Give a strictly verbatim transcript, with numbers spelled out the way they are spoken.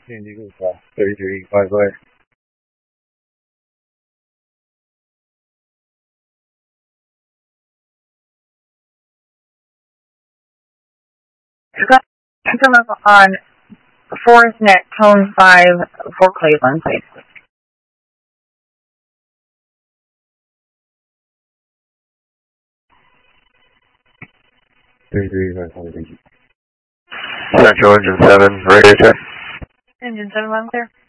电机路上thirty-three, five, go ahead. On Forest Net Tone five for Cleveland, please. thirty-three, five, thank you. Central Engine seven, radio check. Engine seven, one clear.